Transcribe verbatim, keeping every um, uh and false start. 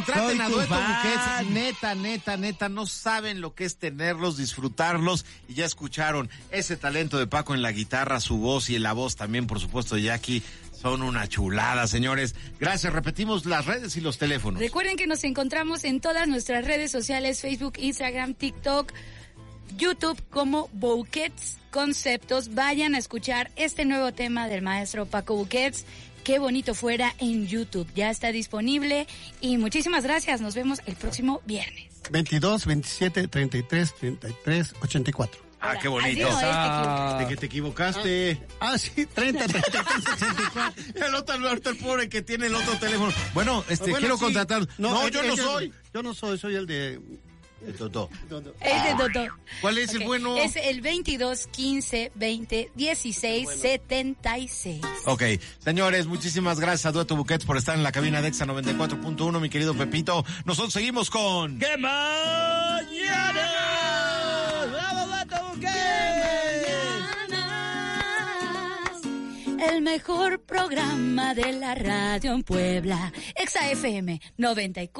Contraten Soy a tu Dueto fan. Buquets, neta, neta, neta, no saben lo que es tenerlos, disfrutarlos, y ya escucharon ese talento de Paco en la guitarra, su voz y la voz también, por supuesto, de Jackie, son una chulada, señores. Gracias, repetimos las redes y los teléfonos. Recuerden que nos encontramos en todas nuestras redes sociales, Facebook, Instagram, TikTok, YouTube como Buquets Conceptos. Vayan a escuchar este nuevo tema del maestro Paco Buquets. Qué bonito fuera en YouTube. Ya está disponible y muchísimas gracias. Nos vemos el próximo viernes. veintidós, veintisiete, treinta y tres, treinta y tres, ochenta y cuatro. Ah, Ahora, qué bonito. así no es, te equivocas. De que te equivocaste. Ah, ah, sí, treinta, treinta y tres, ochenta y cuatro. El otro, el otro, el pobre que tiene el otro teléfono. Bueno, este, Bueno, quiero sí. contratar. No, eh, yo no ella- soy. Yo no soy, soy el de... El Totó. Es de Totó. ¿Cuál es Ok, el bueno? Es el veintidós, quince, veinte, dieciséis, setenta y seis. Ok, señores, muchísimas gracias a Dueto Buquets por estar en la cabina de Exa noventa y cuatro punto uno, mi querido Pepito. Nosotros seguimos con... ¡Que mañana! ¡Bravo, Dueto Buquets! El mejor programa de la radio en Puebla. Exa F M noventa y cuatro.